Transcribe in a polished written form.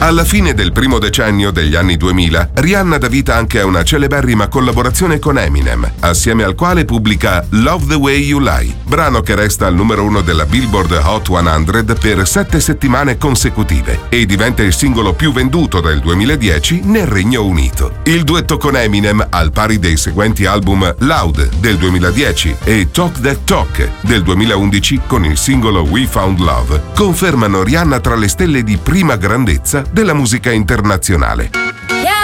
Alla fine del primo decennio degli anni 2000, Rihanna dà vita anche a una celeberrima collaborazione con Eminem, assieme al quale pubblica Love the Way You Lie, brano che resta al numero 1 della Billboard Hot 100 per 7 settimane consecutive e diventa il singolo più venduto del 2010 nel Regno Unito. Il duetto con Eminem, al pari dei seguenti album Loud del 2010 e Talk That Talk del 2011 con il singolo We Found Love, confermano Rihanna tra le stelle di prima grandezza della musica internazionale.